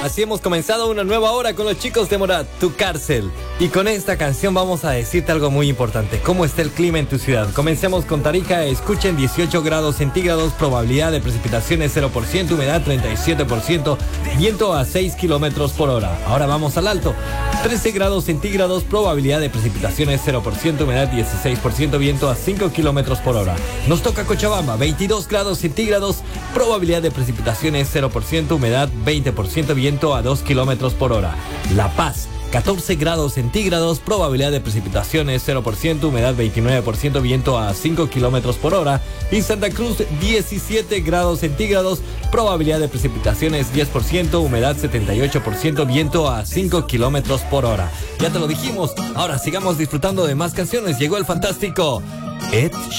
Así hemos comenzado una nueva hora con los chicos de Morat, tu cárcel. Y con esta canción vamos a decirte algo muy importante. ¿Cómo está el clima en tu ciudad? Comencemos con Tarija. Escuchen, 18 grados centígrados, probabilidad de precipitaciones 0%, humedad 37%, viento a 6 kilómetros por hora. Ahora vamos al alto. 13 grados centígrados, probabilidad de precipitaciones 0%, humedad 16%, viento a 5 kilómetros por hora. Nos toca Cochabamba, 22 grados centígrados, probabilidad de precipitaciones 0%, humedad 20%, viento a 2 kilómetros por hora. La Paz, 14 grados centígrados, probabilidad de precipitaciones 0%, humedad 29%, viento a 5 kilómetros por hora. Y Santa Cruz, 17 grados centígrados, probabilidad de precipitaciones 10%, humedad 78%, viento a 5 kilómetros por hora. Ya te lo dijimos, ahora sigamos disfrutando de más canciones. Llegó el fantástico Ed